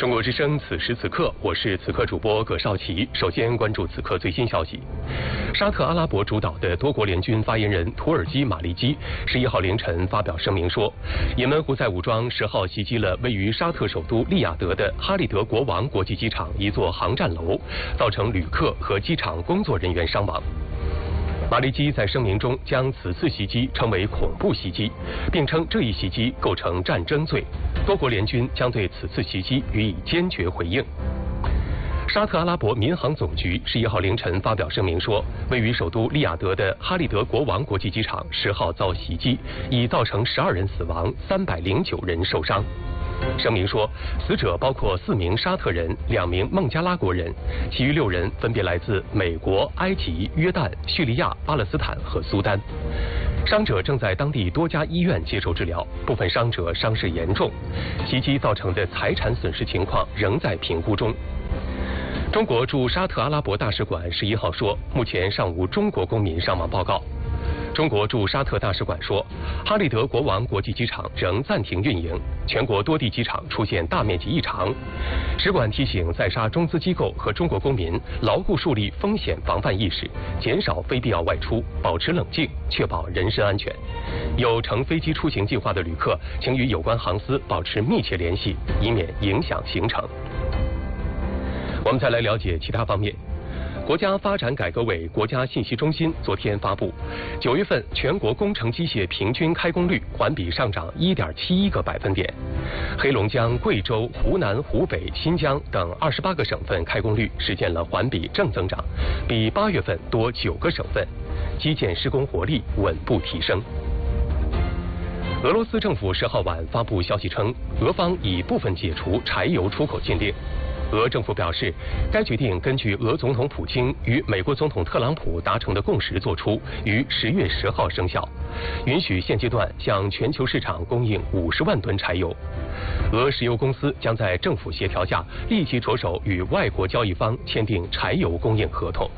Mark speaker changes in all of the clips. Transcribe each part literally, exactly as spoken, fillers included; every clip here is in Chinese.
Speaker 1: 中国之声此时此刻，我是此刻主播葛少奇。首先关注此刻最新消息。沙特阿拉伯主导的多国联军发言人图尔基马利基十一号凌晨发表声明说，也门胡塞武装十号袭击了位于沙特首都利雅得的哈利德国王国际机场一座航站楼，造成旅客和机场工作人员伤亡。马利基在声明中将此次袭击称为恐怖袭击，并称这一袭击构成战争罪，多国联军将对此次袭击予以坚决回应。沙特阿拉伯民航总局十一号凌晨发表声明说，位于首都利雅得的哈利德国王国际机场十号遭袭击，已造成十二人死亡，三百零九人受伤。声明说，死者包括四名沙特人、两名孟加拉国人，其余六人分别来自美国、埃及、约旦、叙利亚、巴勒斯坦和苏丹。伤者正在当地多家医院接受治疗，部分伤者伤势严重。袭击造成的财产损失情况仍在评估中。中国驻沙特阿拉伯大使馆十一号说，目前尚无中国公民伤亡报告。中国驻沙特大使馆说，哈利德国王国际机场仍暂停运营，全国多地机场出现大面积异常。使馆提醒在沙中资机构和中国公民牢固树立风险防范意识，减少非必要外出，保持冷静，确保人身安全。有乘飞机出行计划的旅客，请与有关航司保持密切联系，以免影响行程。我们再来了解其他方面。国家发展改革委国家信息中心昨天发布，九月份全国工程机械平均开工率环比上涨 一点七一 个百分点，黑龙江、贵州、湖南、湖北、新疆等二十八个省份开工率实现了环比正增长，比八月份多九个省份，基建施工活力稳步提升。俄罗斯政府十号晚发布消息称，俄方已部分解除柴油出口禁令。俄政府表示，该决定根据俄总统普京与美国总统特朗普达成的共识作出，于十月十号生效，允许现阶段向全球市场供应五十万吨柴油。俄石油公司将在政府协调下立即着手与外国交易方签订柴油供应合同。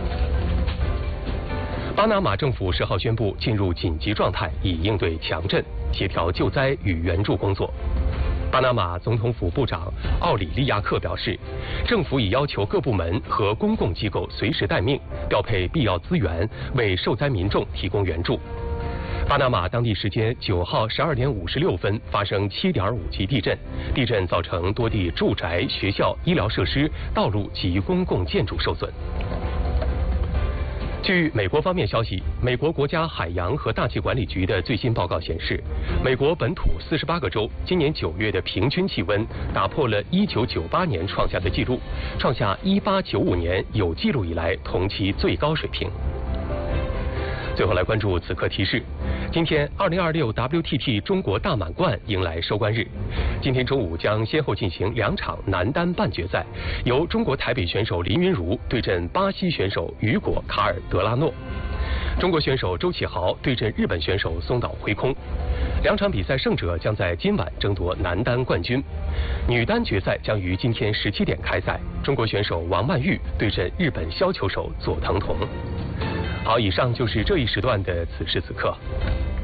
Speaker 1: 巴拿马政府十号宣布进入紧急状态，以应对强震，协调救灾与援助工作。巴拿马总统府部长奥里利亚克表示，政府已要求各部门和公共机构随时待命，调配必要资源，为受灾民众提供援助。巴拿马当地时间九号十二点五十六分发生七点五级地震，地震造成多地住宅、学校、医疗设施、道路及公共建筑受损。据美国方面消息，美国国家海洋和大气管理局的最新报告显示，美国本土四十八个州今年九月的平均气温打破了一九九八年创下的纪录，创下一八九五年有记录以来同期最高水平。最后来关注此刻提示，今天二零二六 W T T 中国大满贯迎来收官日，今天中午将先后进行两场男单半决赛，由中国台北选手林昀儒对阵巴西选手雨果卡尔德拉诺，中国选手周启豪对阵日本选手松岛辉空。两场比赛胜者将在今晚争夺男单冠军。女单决赛将于今天十七点开赛，中国选手王曼玉对阵日本削球手佐藤瞳。好，以上就是这一时段的此时此刻。